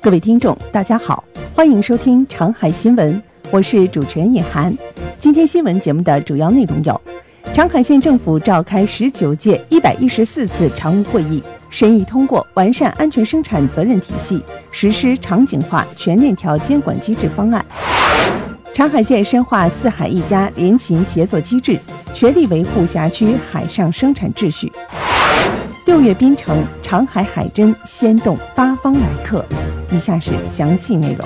各位听众大家好，欢迎收听长海新闻，我是主持人尹涵。今天新闻节目的主要内容有：长海县政府召开19届114次常务会议，审议通过完善安全生产责任体系，实施场景化全链条监管机制方案。长海县深化四海一家联勤协作机制，全力维护辖区海上生产秩序。6月槟城长海海珍掀动八方来客。以下是详细内容。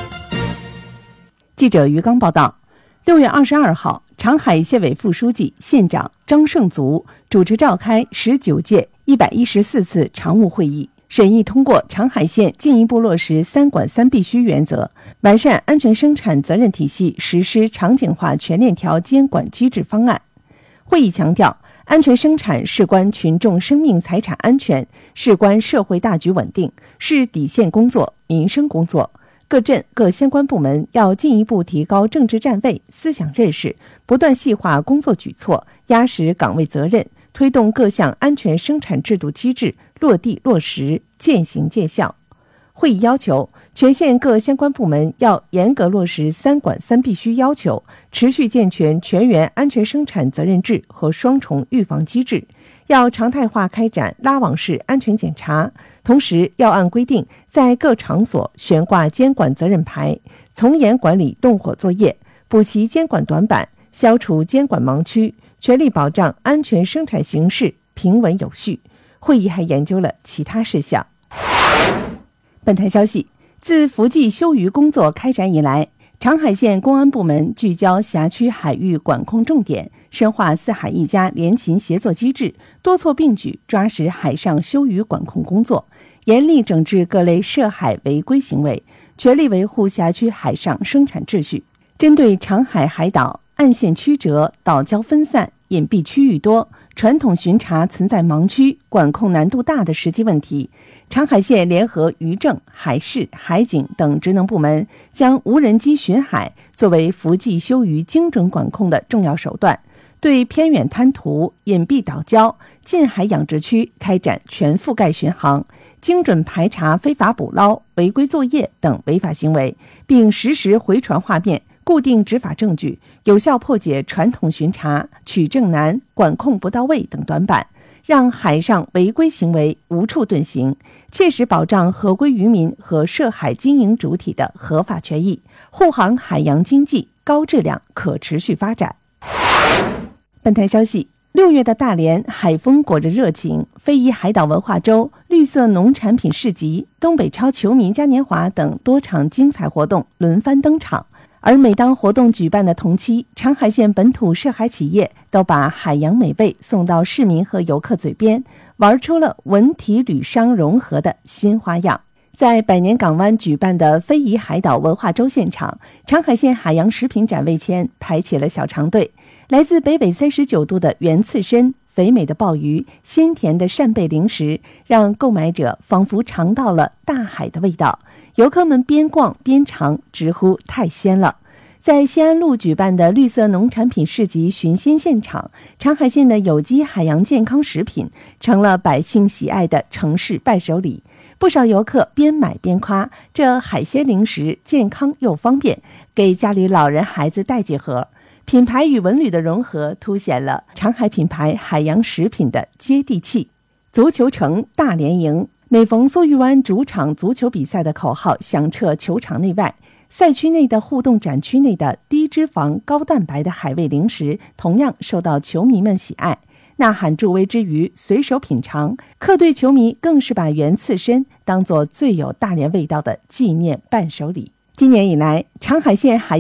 记者于刚报道，6月22号，长海县委副书记、县长张胜足主持召开19届114次常务会议，审议通过长海县进一步落实3管3必须原则，完善安全生产责任体系，实施场景化全链条监管机制方案。会议强调，安全生产事关群众生命财产安全，事关社会大局稳定，是底线工作、民生工作。各镇各相关部门要进一步提高政治站位、思想认识，不断细化工作举措，压实岗位责任，推动各项安全生产制度机制落地落实，见行见效。会议要求，全县各相关部门要严格落实3管3必须要求，持续健全全员安全生产责任制和双重预防机制，要常态化开展拉网式安全检查，同时要按规定在各场所悬挂监管责任牌，从严管理动火作业，补齐监管短板，消除监管盲区，全力保障安全生产形势平稳有序。会议还研究了其他事项。本台消息，自伏季休渔工作开展以来，长海县公安部门聚焦辖区海域管控重点，深化四海一家联勤协作机制，多措并举抓实海上休渔管控工作，严厉整治各类涉海违规行为，全力维护辖区海上生产秩序。针对长海海岛岸线曲折、岛礁分散、隐蔽区域多、传统巡查存在盲区、管控难度大的实际问题，长海县联合渔政、海事、海警等职能部门，将无人机巡海作为伏季休渔精准管控的重要手段，对偏远滩涂、隐蔽岛礁、近海养殖区开展全覆盖巡航，精准排查非法捕捞、违规作业等违法行为，并实时回传画面，固定执法证据，有效破解传统巡查、取证难、管控不到位等短板，让海上违规行为无处遁形，切实保障合规渔民和涉海经营主体的合法权益，护航海洋经济高质量可持续发展。本台消息，6月的大连海风裹着热情，非遗海岛文化周、绿色农产品市集、东北超球迷嘉年华等多场精彩活动轮番登场。而每当活动举办的同期，长海县本土涉海企业都把海洋美味送到市民和游客嘴边，玩出了文体旅商融合的新花样。在百年港湾举办的非遗海岛文化周现场，长海县海洋食品展位前排起了小长队，来自北纬39度的圆刺参、肥美的鲍鱼、鲜甜的扇贝零食，让购买者仿佛尝到了大海的味道。游客们边逛边尝，直呼太鲜了。在西安路举办的绿色农产品市集寻鲜现场，长海县的有机海洋健康食品成了百姓喜爱的城市伴手礼。不少游客边买边夸，这海鲜零食健康又方便，给家里老人孩子带几盒。品牌与文旅的融合，凸显了长海品牌海洋食品的接地气。足球城大连营，每逢苏玉湾主场足球比赛的口号响彻球场内外，赛区内的互动展区内的低脂肪高蛋白的海味零食同样受到球迷们喜爱，呐喊助威之余随手品尝，客队球迷更是把圆刺参当作最有大连味道的纪念伴手礼。今年以来，长海县海